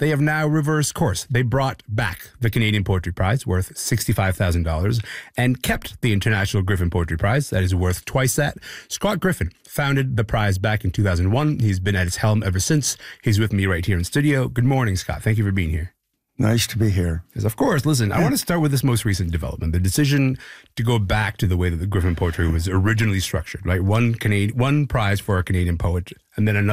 they have now reversed course. They brought back the Canadian Poetry Prize, worth $65,000, and kept the International Griffin Poetry Prize, that is worth twice that. Scott Griffin founded the prize back in 2001. He's been at its helm ever since. He's with me right here in studio. Good morning, Scott. Thank you for being here. Nice to be here. Yes, of course. Listen, I want to start with this most recent development, the decision to go back to the way that the Griffin Poetry was originally structured, right? One prize for a Canadian poet, and then another